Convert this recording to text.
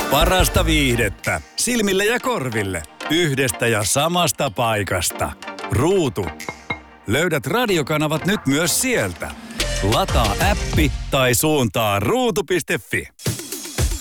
Parasta viihdettä silmille ja korville yhdestä ja samasta paikasta. Ruutu. Löydät radiokanavat nyt myös sieltä. Lataa appi tai suuntaa ruutu.fi.